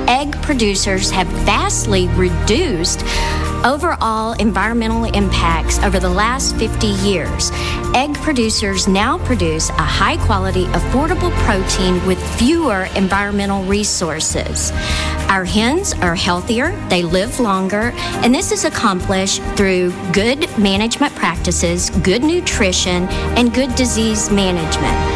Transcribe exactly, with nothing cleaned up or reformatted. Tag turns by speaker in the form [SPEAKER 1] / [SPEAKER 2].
[SPEAKER 1] egg producers have vastly reduced overall environmental impacts over the last fifty years. Egg producers now produce a high-quality, affordable protein with fewer environmental resources. Our hens are healthier, they live longer, and this is accomplished through good management practices, good nutrition, and good disease management.